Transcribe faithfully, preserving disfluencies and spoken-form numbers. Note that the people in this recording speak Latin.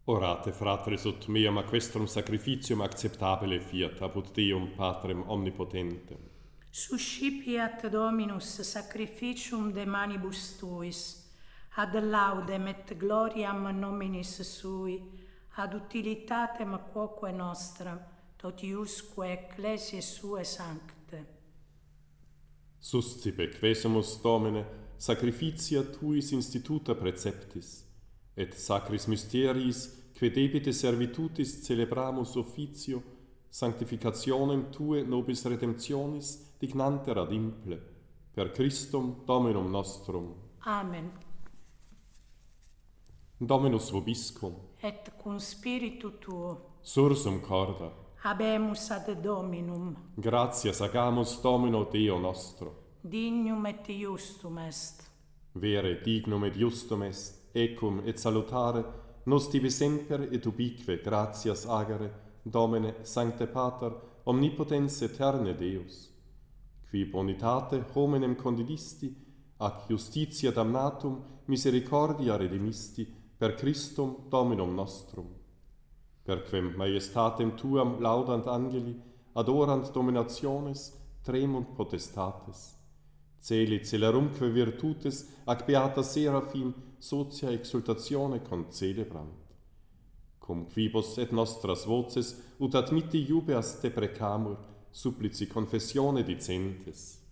Orate, fratres, ut meam aquestrum sacrificium acceptabile fiat apud Deum Patrem omnipotentem. Suscipiat Dominus sacrificium de manibus tuis, ad laudem et gloriam nominis sui, ad utilitatem quoque nostra, totiusque ecclesiae suae sancte. Suscipe quesumus, Domine, sacrificia tuis instituta preceptis, et sacris mysteriis, que debite servitutis celebramus officio, sanctificationem Tue nobis redemptionis dignanter ad imple, per Christum Dominum nostrum. Amen. Dominus vobiscum, Et cum spiritu tuo, sursum corda, habemus ad Dominum, gratias agamus Domino Deo nostro. dignum et justum est. Vere dignum et justum est, ecum et salutare, nos tibi semper et ubique gratias agere, Domine, Sancte Pater, omnipotens eterne Deus, qui bonitate hominem condivisti, ac justitia damnatum misericordia redimisti, per Christum Dominum nostrum. Perquem majestatem Tuam laudant angeli, adorant dominationes, tremunt potestates. Celi celerumque virtutes, ac beata seraphim, socia exultatione concelebrant. Cum quibus et nostras voces, ut admitti iubeas te precamur, supplici confessione dicentes.